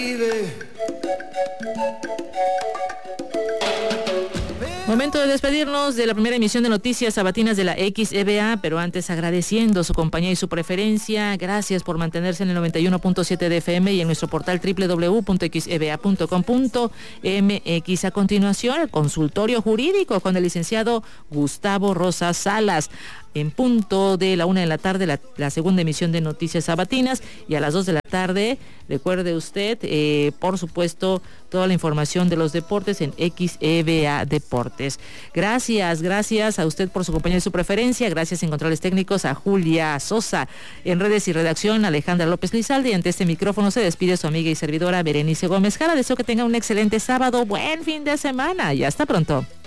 Momento de despedirnos de la primera emisión de Noticias Sabatinas de la XEVA, pero antes agradeciendo su compañía y su preferencia. Gracias por mantenerse en el 91.7 de FM y en nuestro portal www.xeva.com.mx. A continuación, el consultorio jurídico con el licenciado Gustavo Rosas Salas. En punto de la 1:00 p.m, la segunda emisión de Noticias Sabatinas, y a las 2:00 p.m, recuerde usted, por supuesto, toda la información de los deportes en XEVA Deportes. Gracias a usted por su compañía y su preferencia. Gracias en controles técnicos a Julia Sosa, en redes y redacción Alejandra López Lizalde, y ante este micrófono se despide su amiga y servidora Berenice Gómez Jara. Deseo que tenga un excelente sábado, buen fin de semana y hasta pronto.